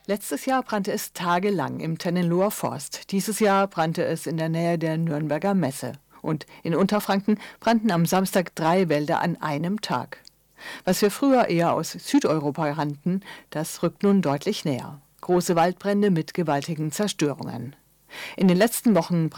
Letztes Jahr brannte es tagelang im Tennenloher Forst. Dieses Jahr brannte es in der Nähe der Nürnberger Messe. Und in Unterfranken brannten am Samstag 3 Wälder an einem Tag. Was wir früher eher aus Südeuropa kannten, das rückt nun deutlich näher. Große Waldbrände mit gewaltigen Zerstörungen. In den letzten Wochen